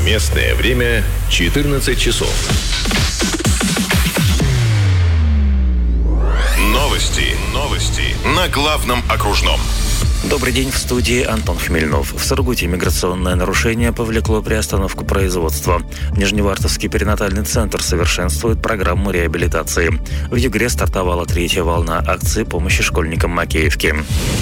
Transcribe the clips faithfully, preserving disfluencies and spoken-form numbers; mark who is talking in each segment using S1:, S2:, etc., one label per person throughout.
S1: Местное время четырнадцать часов. Новости. Новости на главном окружном.
S2: Добрый день, в студии Антон Хмельнов. В Сургуте миграционное нарушение повлекло приостановку производства. Нижневартовский перинатальный центр совершенствует программу реабилитации. В Югре стартовала третья волна акции помощи школьникам Макеевки.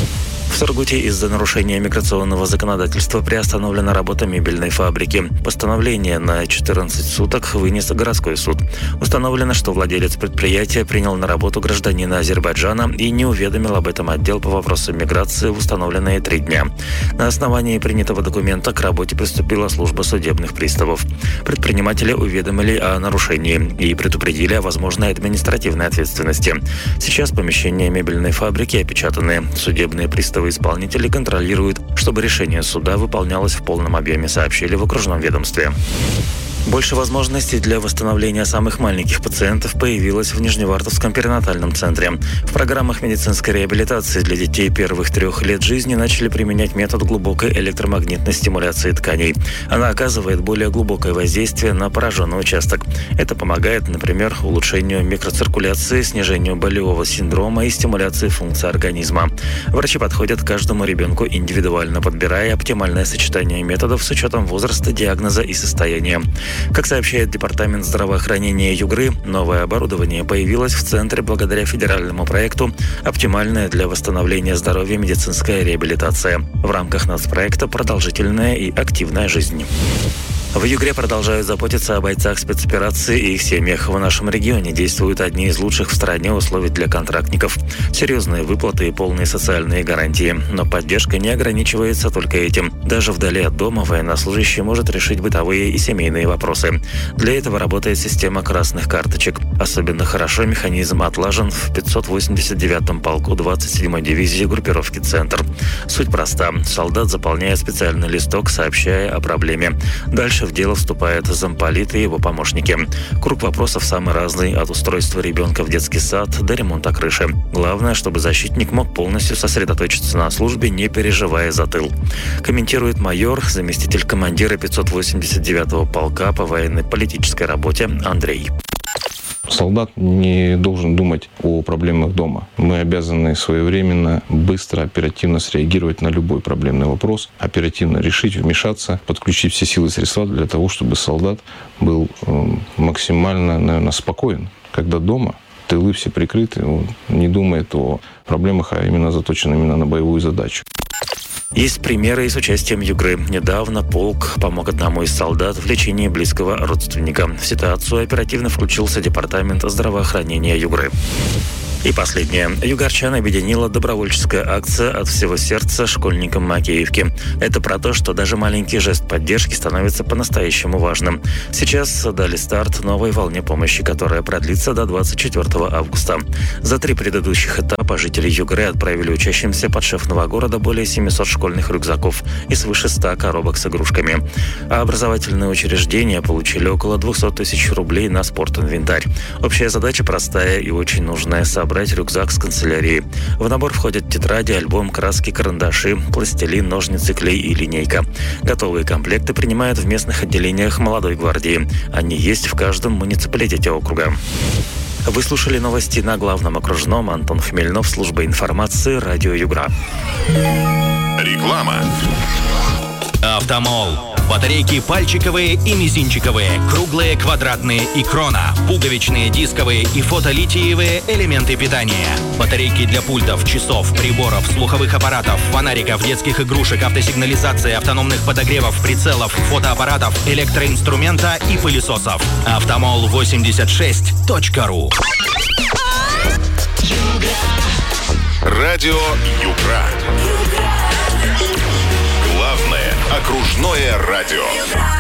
S2: В Сургуте из-за нарушения миграционного законодательства приостановлена работа мебельной фабрики. Постановление на четырнадцать суток вынес городской суд. Установлено, что владелец предприятия принял на работу гражданина Азербайджана и не уведомил об этом отдел по вопросам миграции в установленные три дня. На основании принятого документа к работе приступила служба судебных приставов. Предприниматели уведомили о нарушении и предупредили о возможной административной ответственности. Сейчас помещения мебельной фабрики опечатаны. Судебные приставы исполнители контролируют, чтобы решение суда выполнялось в полном объеме, сообщили в окружном ведомстве. Больше возможностей для восстановления самых маленьких пациентов появилось в Нижневартовском перинатальном центре. В программах медицинской реабилитации для детей первых трех лет жизни начали применять метод глубокой электромагнитной стимуляции тканей. Она оказывает более глубокое воздействие на пораженный участок. Это помогает, например, улучшению микроциркуляции, снижению болевого синдрома и стимуляции функций организма. Врачи подходят к каждому ребенку индивидуально, подбирая оптимальное сочетание методов с учетом возраста, диагноза и состояния. Как сообщает Департамент здравоохранения Югры, новое оборудование появилось в центре благодаря федеральному проекту «Оптимальная для восстановления здоровья медицинская реабилитация». В рамках нацпроекта «Продолжительная и активная жизнь». В Югре продолжают заботиться о бойцах спецоперации и их семьях. В нашем регионе действуют одни из лучших в стране условий для контрактников. Серьезные выплаты и полные социальные гарантии. Но поддержка не ограничивается только этим. Даже вдали от дома военнослужащий может решить бытовые и семейные вопросы. Для этого работает система красных карточек. Особенно хорошо механизм отлажен в пятьсот восемьдесят девятом полку двадцать седьмой дивизии группировки «Центр». Суть проста. Солдат заполняет специальный листок, сообщая о проблеме. Дальше в дело вступают замполит и его помощники. Круг вопросов самый разный, от устройства ребенка в детский сад до ремонта крыши. Главное, чтобы защитник мог полностью сосредоточиться на службе, не переживая за тыл. Комментирует майор, заместитель командира пятьсот восемьдесят девятого полка по военно-политической работе Андрей.
S3: Солдат не должен думать о проблемах дома. Мы обязаны своевременно, быстро, оперативно среагировать на любой проблемный вопрос, оперативно решить, вмешаться, подключить все силы и средства для того, чтобы солдат был максимально, наверное, спокоен. Когда дома, тылы все прикрыты, он не думает о проблемах, а именно заточен именно на боевую задачу.
S2: Есть примеры и с участием Югры. Недавно полк помог одному из солдат в лечении близкого родственника. В ситуацию оперативно включился Департамент здравоохранения Югры. И последнее. Югорчан объединила добровольческая акция от всего сердца школьникам Макеевки. Это про то, что даже маленький жест поддержки становится по-настоящему важным. Сейчас дали старт новой волне помощи, которая продлится до двадцать четвёртого августа. За три предыдущих этапа жители Югры отправили учащимся подшефного города более семисот школьных рюкзаков и свыше ста коробок с игрушками. А образовательные учреждения получили около двухсот тысяч рублей на спортинвентарь. Общая задача простая и очень нужная – собрать рюкзак с канцелярии. В набор входят тетради, альбом, краски, карандаши, пластилин, ножницы, клей и линейка. Готовые комплекты принимают в местных отделениях молодой гвардии. Они есть в каждом муниципалитете округа. Вы слушали новости на главном окружном. Антон Хмельнов, служба информации, радио Югра.
S1: Реклама.
S4: Автомол. Батарейки пальчиковые и мизинчиковые, круглые, квадратные и крона, пуговичные, дисковые и фотолитиевые элементы питания. Батарейки для пультов, часов, приборов, слуховых аппаратов, фонариков, детских игрушек, автосигнализации, автономных подогревов, прицелов, фотоаппаратов, электроинструмента и пылесосов. Автомол восемьдесят шесть точка ру.
S1: Радио Югра. Главное окружное радио.